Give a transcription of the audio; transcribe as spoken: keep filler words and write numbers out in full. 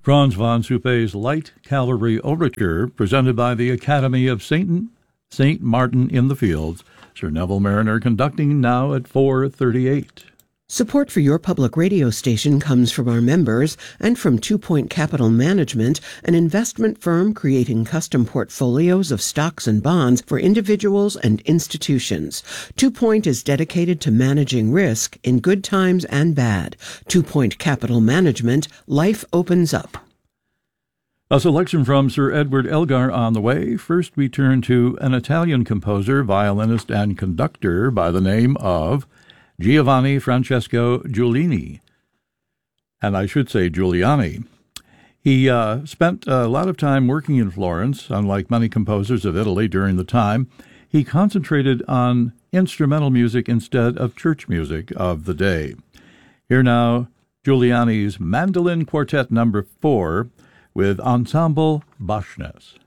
Franz von Suppé's Light Cavalry Overture, presented by the Academy of Saint Saint Martin in the Fields. Sir Neville Mariner conducting now at four thirty-eight. Support for your public radio station comes from our members and from Two Point Capital Management, an investment firm creating custom portfolios of stocks and bonds for individuals and institutions. Two Point is dedicated to managing risk in good times and bad. Two Point Capital Management, life opens up. A selection from Sir Edward Elgar on the way. First we turn to an Italian composer, violinist, and conductor by the name of Giovanni Francesco Giulini, and I should say Giuliani. He uh, spent a lot of time working in Florence. Unlike many composers of Italy during the time, he concentrated on instrumental music instead of church music of the day. Here now, Giuliani's Mandolin Quartet number four with Ensemble Bachness.